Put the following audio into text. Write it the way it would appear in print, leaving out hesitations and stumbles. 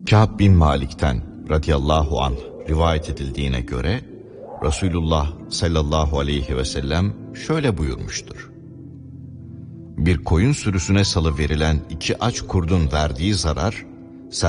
Kâb bin Malik'ten radıyallahu anh rivayet edildiğine göre Resulullah sallallahu aleyhi ve sellem şöyle buyurmuştur: Bir koyun sürüsüne salıverilen 2 aç kurdun verdiği zarar